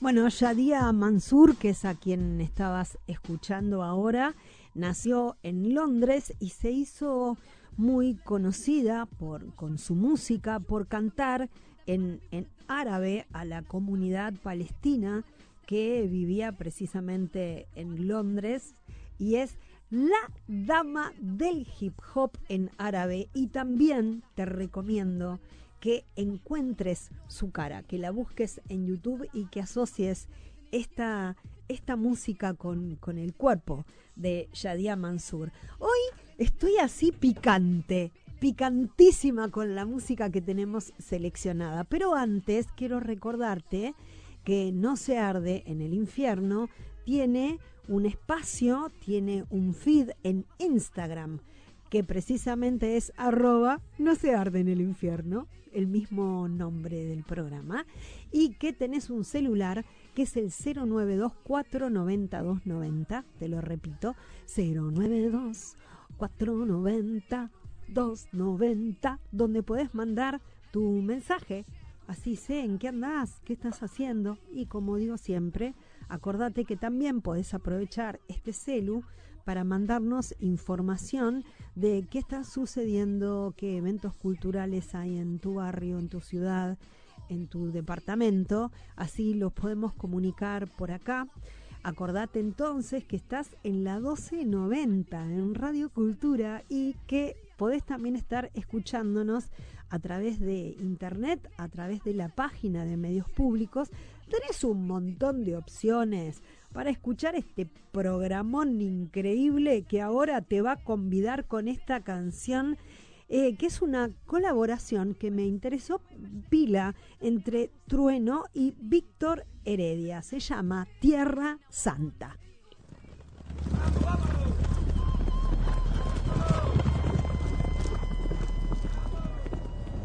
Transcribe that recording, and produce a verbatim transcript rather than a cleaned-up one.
Bueno, Shadia Mansour, que es a quien estabas escuchando ahora, nació en Londres y se hizo muy conocida por, con su música, por cantar en, en árabe a la comunidad palestina que vivía precisamente en Londres, y es la dama del hip hop en árabe. Y también te recomiendo que encuentres su cara, que la busques en YouTube y que asocies esta, esta música con, con el cuerpo de Shadia Mansour. Hoy estoy así picante, picantísima con la música que tenemos seleccionada, pero antes quiero recordarte que No se arde en el infierno tiene un espacio, tiene un feed en Instagram, que precisamente es arroba no se arde en el infierno, el mismo nombre del programa, y que tenés un celular que es el cero nueve dos cuatro nueve cero dos nueve cero, te lo repito, cero nueve dos cuatro nueve cero dos nueve cero, donde podés mandar tu mensaje, así sé en qué andás, qué estás haciendo, y como digo siempre, acordate que también podés aprovechar este celu para mandarnos información de qué está sucediendo, qué eventos culturales hay en tu barrio, en tu ciudad, en tu departamento, así los podemos comunicar por acá. Acordate entonces que estás en la doce noventa en Radio Cultura y que podés también estar escuchándonos a través de internet, a través de la página de Medios Públicos. Tenés un montón de opciones para escuchar este programón increíble que ahora te va a convidar con esta canción, eh, que es una colaboración que me interesó pila entre Trueno y Víctor Heredia. Se llama Tierra Santa.